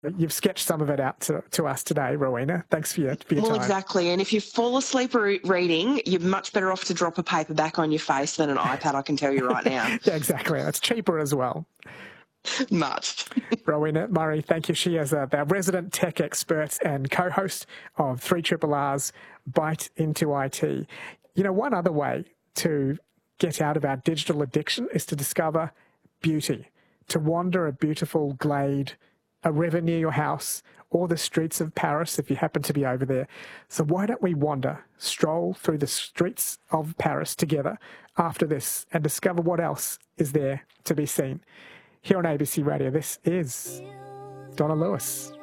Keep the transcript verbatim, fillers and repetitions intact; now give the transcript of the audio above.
You've sketched some of it out to, to us today, Rowena. Thanks for your, for your well, time. Well, exactly. And if you fall asleep re- reading, you're much better off to drop a paperback on your face than an iPad, I can tell you right now. Yeah, exactly. That's cheaper as well. Much. Rowena Murray, thank you. She is uh, our resident tech expert and co-host of three R R R's Bite into I T. You know, one other way to get out of our digital addiction is to discover beauty, to wander a beautiful glade, a river near your house, or the streets of Paris if you happen to be over there. So why don't we wander, stroll through the streets of Paris together after this and discover what else is there to be seen. Here on A B C Radio, this is Donna Lewis.